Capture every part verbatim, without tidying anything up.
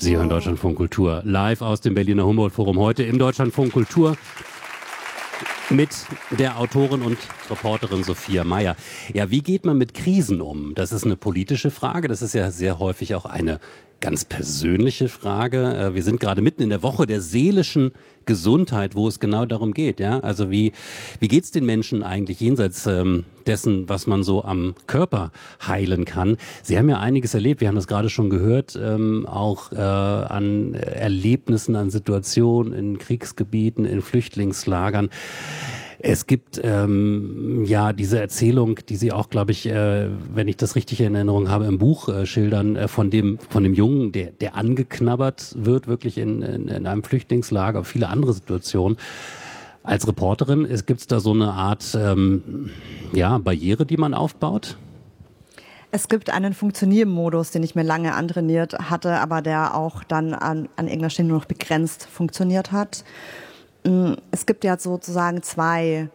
Sie hören Deutschlandfunk Kultur live aus dem Berliner Humboldt-Forum. Heute im Deutschlandfunk Kultur mit der Autorin und Reporterin Sophia Mayer. Ja, wie geht man mit Krisen um? Das ist eine politische Frage. Das ist ja sehr häufig auch eine ganz persönliche Frage. Wir sind gerade mitten in der Woche der seelischen Gesundheit, wo es genau darum geht. Ja, also wie wie geht's den Menschen eigentlich jenseits ähm, dessen, was man so am Körper heilen kann? Sie haben ja einiges erlebt. Wir haben das gerade schon gehört, ähm, auch äh, an Erlebnissen, an Situationen in Kriegsgebieten, in Flüchtlingslagern. Es gibt ähm, ja diese Erzählung, die Sie auch, glaube ich, äh, wenn ich das richtig in Erinnerung habe, im Buch äh, schildern, äh, von dem von dem Jungen, der der angeknabbert wird, wirklich in, in, in einem Flüchtlingslager, viele andere Situationen. Als Reporterin gibt es da so eine Art ähm, ja, Barriere, die man aufbaut? Es gibt einen Funktioniermodus, den ich mir lange antrainiert hatte, aber der auch dann an, an irgendeiner Stelle nur noch begrenzt funktioniert hat. Es gibt ja sozusagen zwei,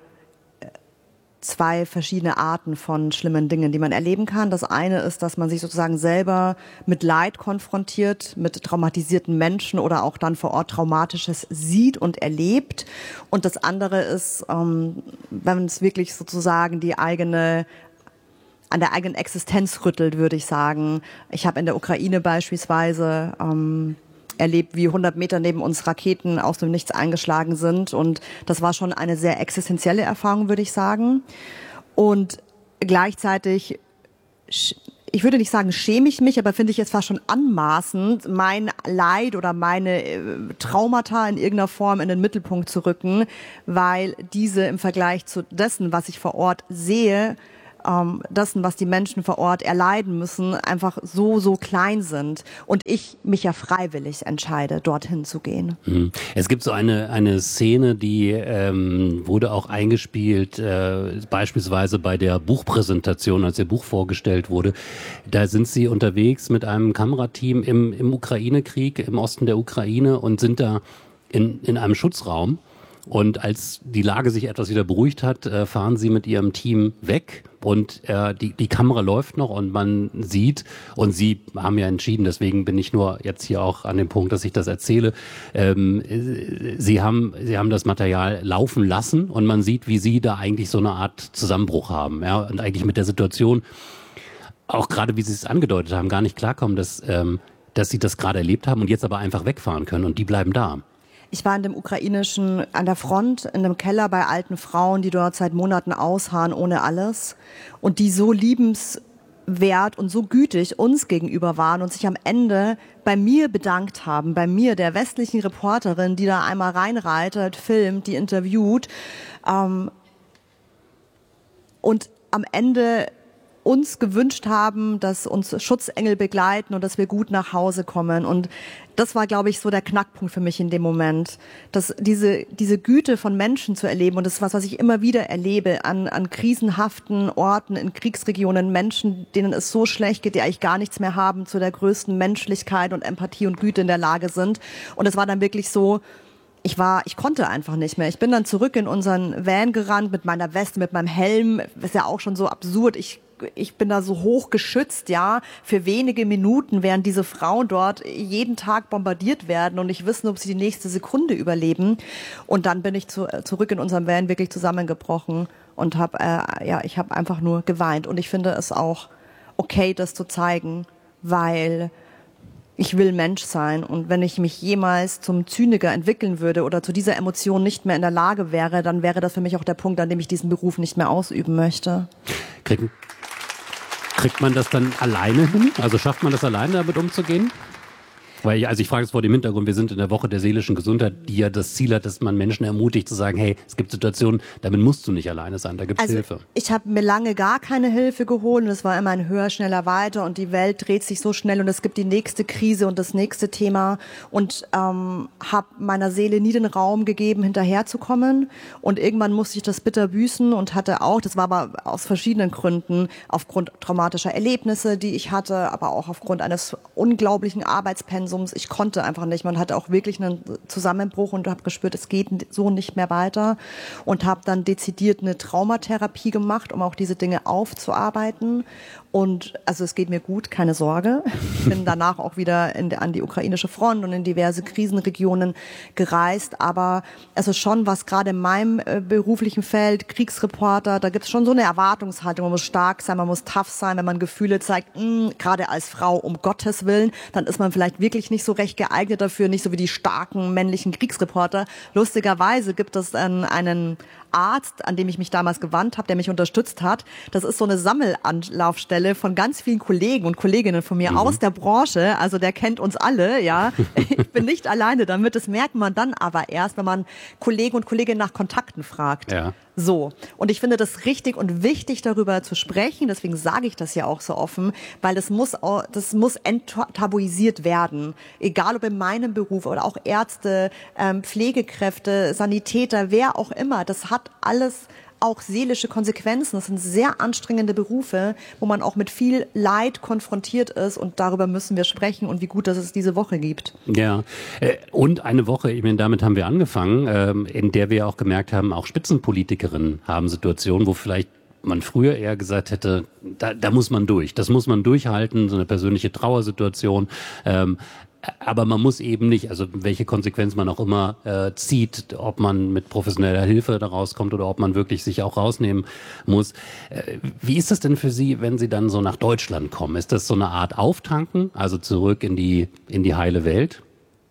zwei verschiedene Arten von schlimmen Dingen, die man erleben kann. Das eine ist, dass man sich sozusagen selber mit Leid konfrontiert, mit traumatisierten Menschen oder auch dann vor Ort Traumatisches sieht und erlebt. Und das andere ist, ähm, wenn es wirklich sozusagen die eigene an der eigenen Existenz rüttelt, würde ich sagen. Ich habe in der Ukraine beispielsweise ähm, erlebt, wie hundert Meter neben uns Raketen aus dem Nichts eingeschlagen sind. Und das war schon eine sehr existenzielle Erfahrung, würde ich sagen. Und gleichzeitig, ich würde nicht sagen, schäme ich mich, aber finde ich es fast schon anmaßend, mein Leid oder meine Traumata in irgendeiner Form in den Mittelpunkt zu rücken, weil diese im Vergleich zu dessen, was ich vor Ort sehe, Ähm, dessen, was die Menschen vor Ort erleiden müssen, einfach so, so klein sind. Und ich mich ja freiwillig entscheide, dorthin zu gehen. Es gibt so eine, eine Szene, die ähm, wurde auch eingespielt, äh, beispielsweise bei der Buchpräsentation, als Ihr Buch vorgestellt wurde. Da sind Sie unterwegs mit einem Kamerateam im, im Ukraine-Krieg, im Osten der Ukraine und sind da in, in einem Schutzraum. Und als die Lage sich etwas wieder beruhigt hat, äh, fahren Sie mit Ihrem Team weg und äh, die, die Kamera läuft noch und man sieht, und Sie haben ja entschieden, deswegen bin ich nur jetzt hier auch an dem Punkt, dass ich das erzähle, ähm, Sie haben, Sie haben das Material laufen lassen und man sieht, wie Sie da eigentlich so eine Art Zusammenbruch haben, ja, und eigentlich mit der Situation, auch gerade wie Sie es angedeutet haben, gar nicht klarkommen, dass, ähm, dass Sie das gerade erlebt haben und jetzt aber einfach wegfahren können und die bleiben da. Ich war in dem ukrainischen, an der Front, in einem Keller bei alten Frauen, die dort seit Monaten ausharren ohne alles und die so liebenswert und so gütig uns gegenüber waren und sich am Ende bei mir bedankt haben, bei mir, der westlichen Reporterin, die da einmal reinreitet, filmt, die interviewt ähm, und am Ende uns gewünscht haben, dass uns Schutzengel begleiten und dass wir gut nach Hause kommen. Und das war, glaube ich, so der Knackpunkt für mich in dem Moment, dass diese diese Güte von Menschen zu erleben, und das ist was, was ich immer wieder erlebe an an krisenhaften Orten in Kriegsregionen, Menschen, denen es so schlecht geht, die eigentlich gar nichts mehr haben, zu der größten Menschlichkeit und Empathie und Güte in der Lage sind. Und es war dann wirklich so, ich war, ich konnte einfach nicht mehr. Ich bin dann zurück in unseren Van gerannt mit meiner Weste, mit meinem Helm. Ist ja auch schon so absurd. Ich Ich bin da so hoch geschützt, ja, für wenige Minuten, während diese Frauen dort jeden Tag bombardiert werden und nicht wissen, ob sie die nächste Sekunde überleben. Und dann bin ich zu, zurück in unserem Van wirklich zusammengebrochen und habe, äh, ja, ich habe einfach nur geweint. Und ich finde es auch okay, das zu zeigen, weil ich will Mensch sein. Und wenn ich mich jemals zum Zyniker entwickeln würde oder zu dieser Emotion nicht mehr in der Lage wäre, dann wäre das für mich auch der Punkt, an dem ich diesen Beruf nicht mehr ausüben möchte. Kriegen Kriegt man das dann alleine hin? Also schafft man das alleine, damit umzugehen? Weil ich, also ich frage es vor dem Hintergrund, wir sind in der Woche der seelischen Gesundheit, die ja das Ziel hat, dass man Menschen ermutigt zu sagen, hey, es gibt Situationen, damit musst du nicht alleine sein, da gibt es also Hilfe. Ich habe mir lange gar keine Hilfe geholt und es war immer ein höher, schneller, weiter und die Welt dreht sich so schnell und es gibt die nächste Krise und das nächste Thema und ähm, habe meiner Seele nie den Raum gegeben, hinterherzukommen und irgendwann musste ich das bitter büßen und hatte auch, das war aber aus verschiedenen Gründen, aufgrund traumatischer Erlebnisse, die ich hatte, aber auch aufgrund eines unglaublichen Arbeitspensums Alkoholkonsums. Ich konnte einfach nicht. Man hatte auch wirklich einen Zusammenbruch und habe gespürt, es geht so nicht mehr weiter und habe dann dezidiert eine Traumatherapie gemacht, um auch diese Dinge aufzuarbeiten. Und also es geht mir gut, keine Sorge. Ich bin danach auch wieder in, an die ukrainische Front und in diverse Krisenregionen gereist. Aber es ist schon was, gerade in meinem äh, beruflichen Feld, Kriegsreporter, da gibt es schon so eine Erwartungshaltung. Man muss stark sein, man muss tough sein. Wenn man Gefühle zeigt, mh, gerade als Frau, um Gottes Willen, dann ist man vielleicht wirklich nicht so recht geeignet dafür, nicht so wie die starken männlichen Kriegsreporter. Lustigerweise gibt es ähm, einen Arzt, an dem ich mich damals gewandt habe, der mich unterstützt hat. Das ist so eine Sammelanlaufstelle von ganz vielen Kollegen und Kolleginnen von mir mhm. aus der Branche. Also der kennt uns alle, ja. Ich bin nicht alleine damit. Das merkt man dann aber erst, wenn man Kollegen und Kolleginnen nach Kontakten fragt. Ja. So. Und ich finde das richtig und wichtig, darüber zu sprechen. Deswegen sage ich das ja auch so offen, weil das muss, das muss enttabuisiert werden. Egal ob in meinem Beruf oder auch Ärzte, Pflegekräfte, Sanitäter, wer auch immer. Das hat alles auch seelische Konsequenzen. Das sind sehr anstrengende Berufe, wo man auch mit viel Leid konfrontiert ist und darüber müssen wir sprechen und wie gut, dass es diese Woche gibt. Ja, und eine Woche, ich meine, damit haben wir angefangen, in der wir auch gemerkt haben, auch Spitzenpolitikerinnen haben Situationen, wo vielleicht man früher eher gesagt hätte, da, da muss man durch, das muss man durchhalten, so eine persönliche Trauersituation. Ähm, Aber man muss eben nicht, also welche Konsequenz man auch immer äh, zieht, ob man mit professioneller Hilfe da rauskommt oder ob man wirklich sich auch rausnehmen muss. Äh, wie ist das denn für Sie, wenn Sie dann so nach Deutschland kommen? Ist das so eine Art Auftanken, also zurück in die, in die heile Welt?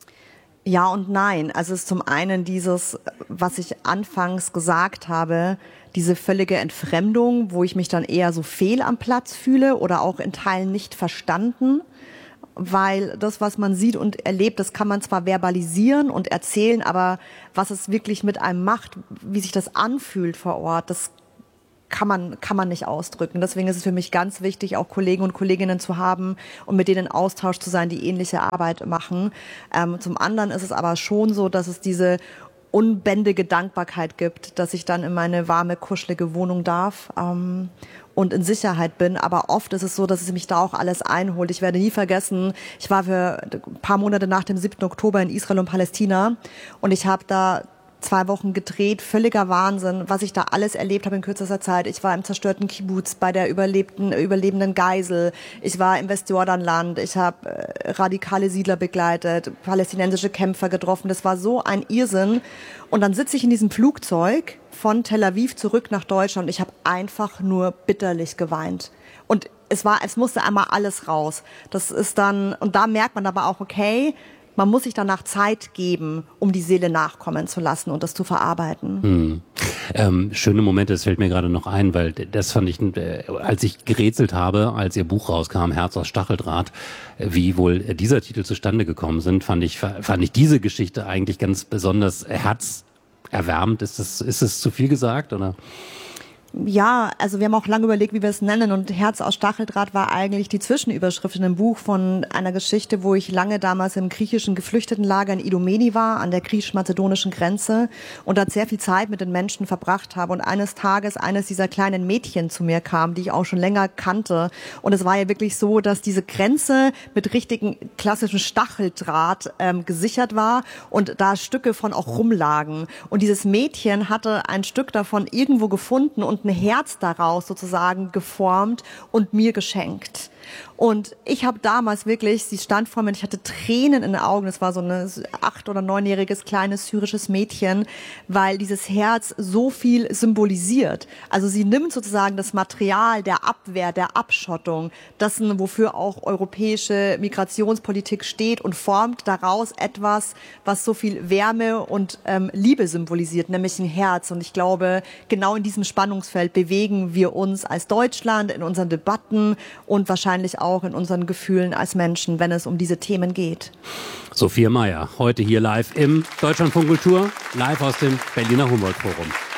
Ja und nein. Also es ist zum einen dieses, was ich anfangs gesagt habe, diese völlige Entfremdung, wo ich mich dann eher so fehl am Platz fühle oder auch in Teilen nicht verstanden. Weil das, was man sieht und erlebt, das kann man zwar verbalisieren und erzählen, aber was es wirklich mit einem macht, wie sich das anfühlt vor Ort, das kann man, kann man nicht ausdrücken. Deswegen ist es für mich ganz wichtig, auch Kollegen und Kolleginnen zu haben und mit denen in Austausch zu sein, die ähnliche Arbeit machen. Ähm, zum anderen ist es aber schon so, dass es diese unbändige Dankbarkeit gibt, dass ich dann in meine warme, kuschelige Wohnung darf ähm, und in Sicherheit bin. Aber oft ist es so, dass es mich da auch alles einholt. Ich werde nie vergessen, ich war für ein paar Monate nach dem siebten Oktober in Israel und Palästina und ich habe da zwei Wochen gedreht, völliger Wahnsinn, was ich da alles erlebt habe in kürzester Zeit. Ich war im zerstörten Kibbuz bei der überlebten, überlebenden Geisel. Ich war im Westjordanland. Ich habe äh, radikale Siedler begleitet, palästinensische Kämpfer getroffen. Das war so ein Irrsinn. Und dann sitze ich in diesem Flugzeug von Tel Aviv zurück nach Deutschland und ich habe einfach nur bitterlich geweint. Und es war, es musste einmal alles raus. Das ist dann, und da merkt man aber auch, okay, man muss sich danach Zeit geben, um die Seele nachkommen zu lassen und das zu verarbeiten. Hm. Ähm, schöne Momente, das fällt mir gerade noch ein, weil das fand ich, äh, als ich gerätselt habe, als Ihr Buch rauskam, Herz aus Stacheldraht, äh, wie wohl äh, dieser Titel zustande gekommen sind, fand ich, fand ich diese Geschichte eigentlich ganz besonders herzerwärmend. Ist das, ist das zu viel gesagt, oder? Ja, also wir haben auch lange überlegt, wie wir es nennen und Herz aus Stacheldraht war eigentlich die Zwischenüberschrift in einem Buch von einer Geschichte, wo ich lange damals im griechischen Geflüchtetenlager in Idomeni war, an der griechisch-mazedonischen Grenze und dort sehr viel Zeit mit den Menschen verbracht habe und eines Tages eines dieser kleinen Mädchen zu mir kam, die ich auch schon länger kannte und es war ja wirklich so, dass diese Grenze mit richtigen klassischen Stacheldraht ähm, gesichert war und da Stücke von auch rumlagen und dieses Mädchen hatte ein Stück davon irgendwo gefunden und ein Herz daraus sozusagen geformt und mir geschenkt. Und ich habe damals wirklich, sie stand vor mir und ich hatte Tränen in den Augen. Es war so ein acht- oder neunjähriges kleines syrisches Mädchen, weil dieses Herz so viel symbolisiert. Also sie nimmt sozusagen das Material der Abwehr, der Abschottung, dessen, wofür auch europäische Migrationspolitik steht und formt daraus etwas, was so viel Wärme und ähm, Liebe symbolisiert, nämlich ein Herz. Und ich glaube, genau in diesem Spannungsfeld bewegen wir uns als Deutschland in unseren Debatten und wahrscheinlich auch in unseren Gefühlen als Menschen, wenn es um diese Themen geht. Sophia Mayer, heute hier live im Deutschlandfunk Kultur, live aus dem Berliner Humboldt Forum.